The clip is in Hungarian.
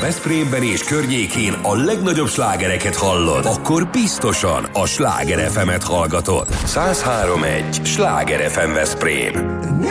Veszprémben és környékén a legnagyobb slágereket hallod, akkor biztosan a Sláger FM-et hallgatod. 103.1 Sláger FM Veszprém.